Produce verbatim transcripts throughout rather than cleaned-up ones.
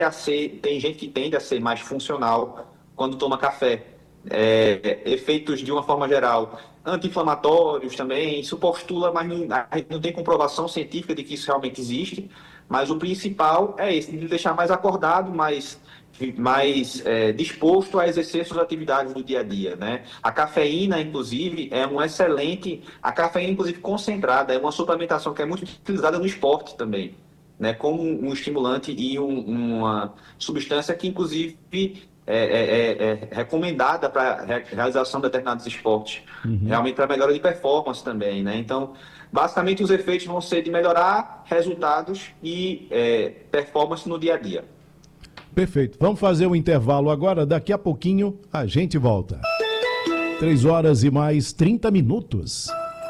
a ser, tem gente que tende a ser mais funcional quando toma café. É, efeitos de uma forma geral anti-inflamatórios também, isso postula, mas não, não tem comprovação científica de que isso realmente existe, mas o principal é esse, de deixar mais acordado, mais, mais é, disposto a exercer suas atividades do dia a dia, né? A cafeína, inclusive, é um excelente, a cafeína, inclusive, concentrada, é uma suplementação que é muito utilizada no esporte também, né? Como um estimulante e um, uma substância que, inclusive, É, é, é, é recomendada para a realização de determinados esportes, uhum. realmente para melhora de performance também, né? Então, basicamente, os efeitos vão ser de melhorar resultados e é, performance no dia a dia. Perfeito. Vamos fazer um intervalo agora, daqui a pouquinho a gente volta. Três horas e mais trinta minutos.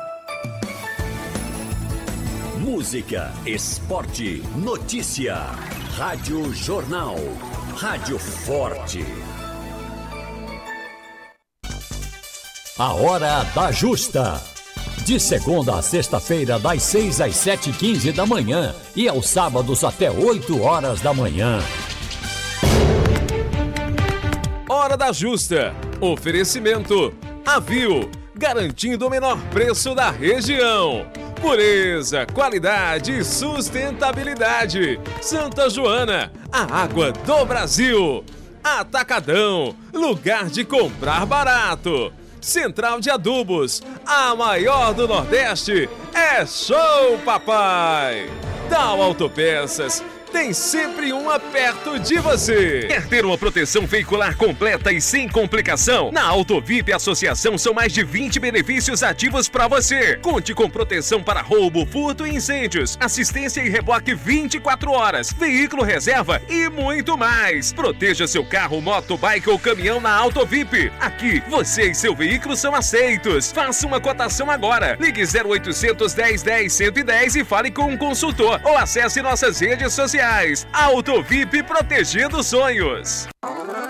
Música, esporte, notícia. Rádio Jornal. Rádio Forte. A Hora da Justa. De segunda a sexta-feira, das seis às sete e quinze da manhã e aos sábados até oito horas da manhã. Hora da Justa. Oferecimento Avil, garantindo o menor preço da região. Pureza, qualidade e sustentabilidade. Santa Joana, a água do Brasil. Atacadão, lugar de comprar barato. Central de Adubos, a maior do Nordeste. É show, papai! Dow Autopeças, tem sempre uma perto de você. Quer ter uma proteção veicular completa e sem complicação? Na Autovip Associação são mais de vinte benefícios ativos para você. Conte com proteção para roubo, furto e incêndios, assistência e reboque vinte e quatro horas, veículo reserva e muito mais. Proteja seu carro, moto, bike ou caminhão na Autovip. Aqui, você e seu veículo são aceitos. Faça uma cotação agora. Ligue zero oitocentos, dez, dez, cento e dez e fale com um consultor ou acesse nossas redes sociais. Autovip, protegendo sonhos.